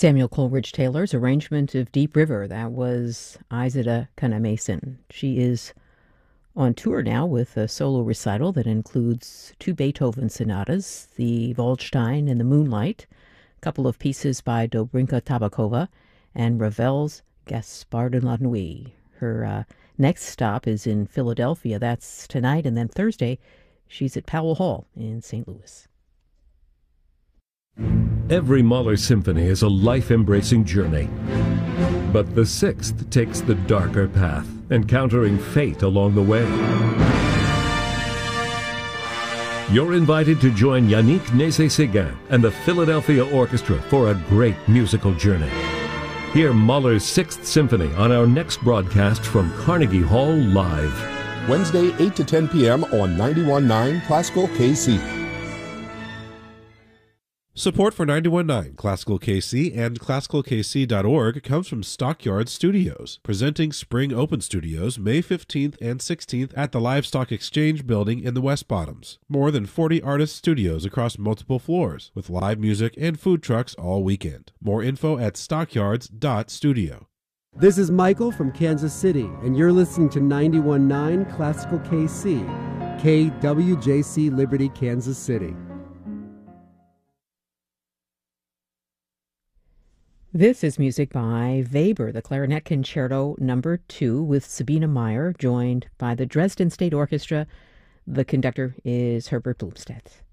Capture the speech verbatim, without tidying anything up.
Samuel Coleridge Taylor's arrangement of Deep River. That was Izida Kana Mason. She is on tour now with a solo recital that includes two Beethoven sonatas, the Waldstein and the Moonlight, a couple of pieces by Dobrinka Tabakova, and Ravel's Gaspard de la Nuit. Her uh, next stop is in Philadelphia. That's tonight, and then Thursday she's at Powell Hall in Saint Louis. Every Mahler symphony is a life-embracing journey. But the sixth takes the darker path, encountering fate along the way. You're invited to join Yannick Nézet-Séguin and the Philadelphia Orchestra for a great musical journey. Hear Mahler's Sixth Symphony on our next broadcast from Carnegie Hall Live. Wednesday, eight to ten p.m. on ninety-one point nine Classical K C. Support for ninety-one point nine Classical K C and classical k c dot org comes from Stockyard Studios, presenting Spring Open Studios May fifteenth and sixteenth at the Livestock Exchange Building in the West Bottoms. More than forty artist studios across multiple floors, with live music and food trucks all weekend. More info at stockyards dot studio. This is Michael from Kansas City, and you're listening to ninety-one point nine Classical K C, K W J C Liberty, Kansas City. This is music by Weber, the Clarinet Concerto Number Two, with Sabina Meyer, joined by the Dresden State Orchestra. The conductor is Herbert Blumstedt.